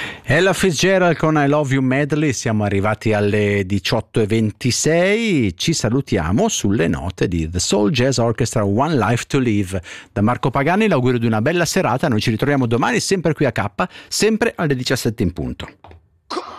Ella Fitzgerald con I Love You Medley, siamo arrivati alle 18:26, ci salutiamo sulle note di The Soul Jazz Orchestra One Life to Live. Da Marco Pagani l'augurio di una bella serata, noi ci ritroviamo domani sempre qui a K, sempre alle 17 in punto.